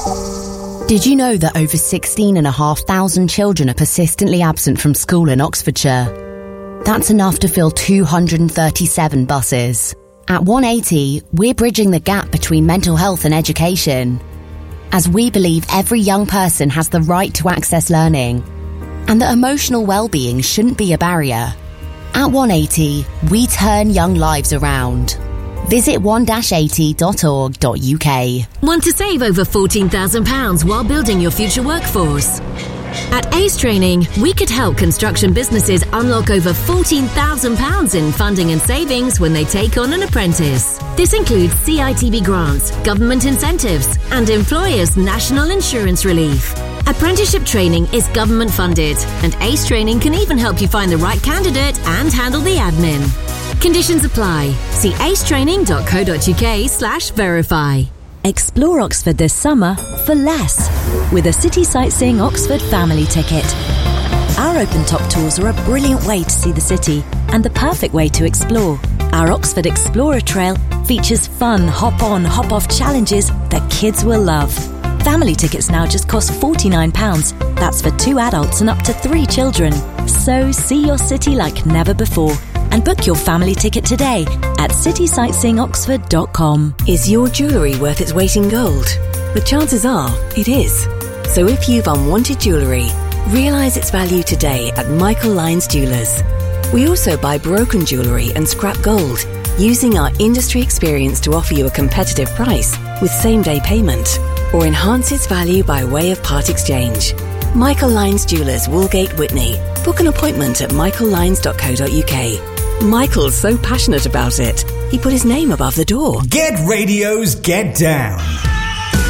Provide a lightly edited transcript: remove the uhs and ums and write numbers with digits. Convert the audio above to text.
Did you know that over 16,500 children are persistently absent from school in Oxfordshire? That's enough to fill 237 buses. At 180, we're bridging the gap between mental health and education, as we believe every young person has the right to access learning, and that emotional well-being shouldn't be a barrier. At 180, we turn young lives around. Visit 1-80.org.uk. Want to save over £14,000 while building your future workforce? At Ace Training, we could help construction businesses unlock over £14,000 in funding and savings when they take on an apprentice. This includes CITB grants, government incentives, and employers' national insurance relief. Apprenticeship training is government funded, and Ace Training can even help you find the right candidate and handle the admin. Conditions apply. See acetraining.co.uk/verify. Explore Oxford this summer for less with a City Sightseeing Oxford family ticket. Our open-top tours are a brilliant way to see the city and the perfect way to explore. Our Oxford Explorer Trail features fun hop-on, hop-off challenges that kids will love. Family tickets now just cost £49. That's for 2 adults and up to 3 children. So see your city like never before. And book your family ticket today at citysightseeingoxford.com. Is your jewellery worth its weight in gold? The chances are it is. So if you've unwanted jewellery, realise its value today at Michael Lyons Jewellers. We also buy broken jewellery and scrap gold, using our industry experience to offer you a competitive price with same-day payment, or enhance its value by way of part exchange. Michael Lyons Jewellers, Woolgate, Whitney. Book an appointment at michaellyons.co.uk. Michael's so passionate about it, he put his name above the door. Get Radio's Get Down.